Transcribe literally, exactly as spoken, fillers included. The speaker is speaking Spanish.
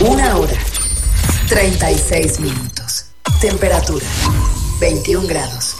Una hora, treinta y seis minutos. Temperatura, veintiún grados.